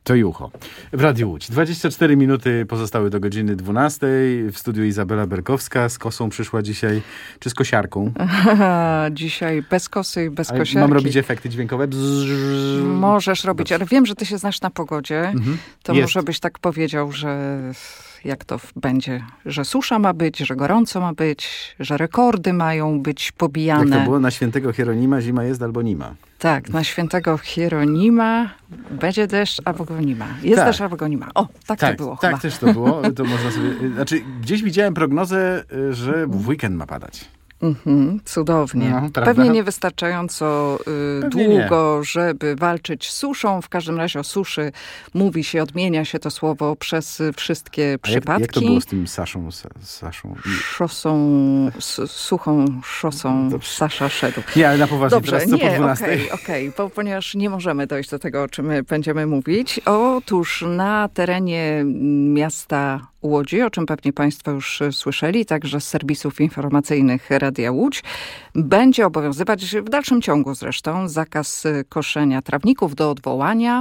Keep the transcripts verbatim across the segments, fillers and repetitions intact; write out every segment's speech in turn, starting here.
To jucho. W Radiu Łódź. dwadzieścia cztery minuty pozostały do godziny dwunastej. W studiu Izabela Berkowska. Z kosą przyszła dzisiaj, czy z kosiarką? Dzisiaj bez kosy i bez ale kosiarki. mam robić efekty dźwiękowe? Bzzz. Możesz robić, ale wiem, że ty się znasz na pogodzie. Mhm. To Jest. może byś tak powiedział, że jak to będzie, że susza ma być, że gorąco ma być, że rekordy mają być pobijane. Jak to było? Na świętego Hieronima zima jest albo nie ma. Tak, na świętego Hieronima będzie deszcz, albo go nie ma. Jest tak. deszcz, albo go nie ma. O, tak, tak to było Tak chyba. też to było. To można sobie... Znaczy, gdzieś widziałem prognozę, że w weekend ma padać. Mhm, cudownie. No, pewnie niewystarczająco y, pewnie długo, nie. żeby walczyć z suszą. W każdym razie o suszy mówi się, odmienia się to słowo przez wszystkie A przypadki. Jak, jak to było z tym Saszą? Sa, Saszą? Szosą, s, suchą szosą Dobrze. Sasza szedł. Nie, ale na poważnie, Dobrze, teraz co nie, po dwunastej? okej, okej, bo ponieważ nie możemy dojść do tego, o czym my będziemy mówić. Otóż na terenie miasta Łodzi, o czym pewnie państwo już słyszeli, także z serwisów informacyjnych Radia Łódź, będzie obowiązywać w dalszym ciągu zresztą zakaz koszenia trawników do odwołania.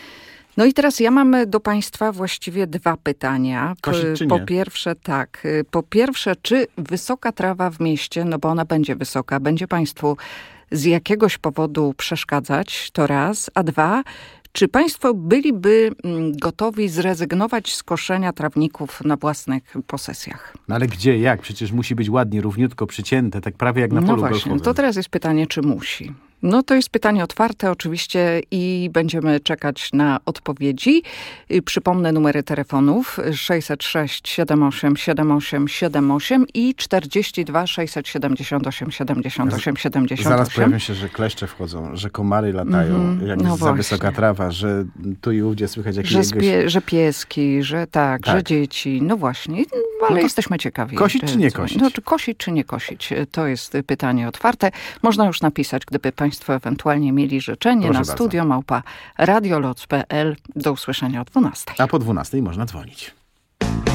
No i teraz ja mam do państwa właściwie dwa pytania. Kosić czy po nie? pierwsze tak, po pierwsze, czy wysoka trawa w mieście, no bo ona będzie wysoka, będzie państwu z jakiegoś powodu przeszkadzać, to raz, a dwa, czy państwo byliby gotowi zrezygnować z koszenia trawników na własnych posesjach? No ale gdzie, jak? Przecież musi być ładnie, równiutko przycięte, tak prawie jak na no polu właśnie, golfowym. To teraz jest pytanie, czy musi. No to jest pytanie otwarte oczywiście i będziemy czekać na odpowiedzi. Przypomnę numery telefonów sześćset sześć siedem osiem siedem osiem siedem osiem i czterdzieści dwa sześćset siedemdziesiąt osiem siedemdziesiąt osiem siedemdziesiąt osiem. Zaraz pojawią się, że kleszcze wchodzą, że komary latają, mm-hmm, jak no jest za właśnie. wysoka trawa, że tu i ówdzie słychać jakieś... Że, spie- że pieski, że tak, tak, że dzieci. No właśnie, ale no jesteśmy ciekawi. Kosić czy nie kosić? No, czy kosić czy nie kosić? To jest pytanie otwarte. Można już napisać, gdyby państwo ewentualnie mieli życzenie. Proszę na bardzo. studio małpa radioloc kropka p l. Do usłyszenia o dwunastej. A po dwunastej można dzwonić.